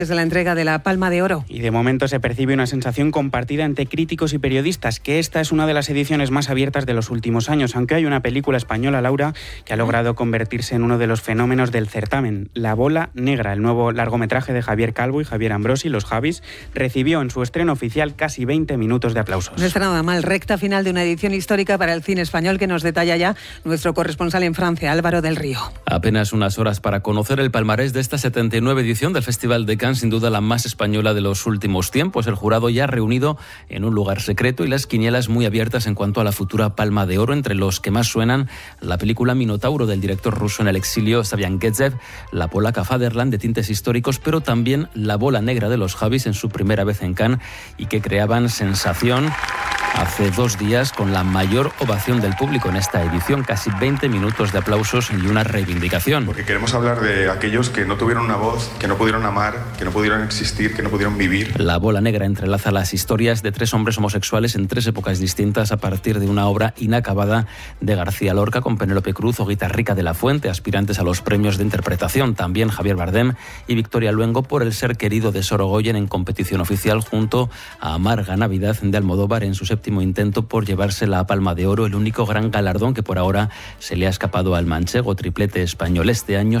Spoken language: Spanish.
Desde la entrega de la Palma de Oro. Y de momento se percibe una sensación compartida entre críticos y periodistas, que esta es una de las ediciones más abiertas de los últimos años, aunque hay una película española, Laura, que ha logrado convertirse en uno de los fenómenos del certamen. La bola negra, el nuevo largometraje de Javier Calvo y Javier Ambrosi, Los Javis, recibió en su estreno oficial casi 20 minutos de aplausos. No está nada mal, recta final de una edición histórica para el cine español que nos detalla ya nuestro corresponsal en Francia, Álvaro del Río. Apenas unas horas para conocer el palmarés de esta 79 edición del Festival de Cannes, sin duda la más española de los últimos tiempos. El jurado ya reunido en un lugar secreto y las quinielas muy abiertas en cuanto a la futura Palma de Oro, entre los que más suenan la película Minotauro del director ruso en el exilio Savian Getzev, la polaca Faderland de tintes históricos, pero también La bola negra de Los Javis en su primera vez en Cannes y que creaban sensación hace 2 días con la mayor ovación del público en esta edición, casi 20 minutos de aplausos y una reivindicación. Porque queremos hablar de aquellos que no tuvieron una voz, que no pudieron amar, que no pudieron existir, que no pudieron vivir. La bola negra entrelaza las historias de 3 hombres homosexuales en 3 épocas distintas a partir de una obra inacabada de García Lorca con Penélope Cruz o Guitarrica de la Fuente, aspirantes a los premios de interpretación. También Javier Bardem y Victoria Luengo por El ser querido de Sorogoyen en competición oficial junto a Amarga Navidad de Almodóvar en su séptimo intento por llevarse la Palma de Oro, el único gran galardón que por ahora se le ha escapado al manchego, triplete español este año.